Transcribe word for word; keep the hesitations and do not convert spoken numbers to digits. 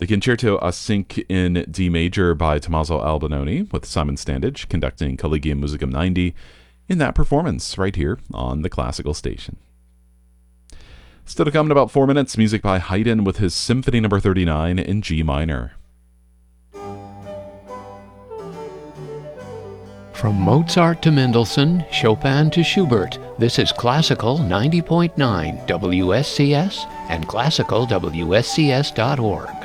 The Concerto a Cinque in D major by Tommaso Albinoni, with Simon Standage conducting Collegium Musicum ninety in that performance right here on the Classical Station. Still to come in about four minutes, music by Haydn with his Symphony Number thirty-nine in G minor. From Mozart to Mendelssohn, Chopin to Schubert, this is Classical ninety point nine W S C S and classical W S C S dot org.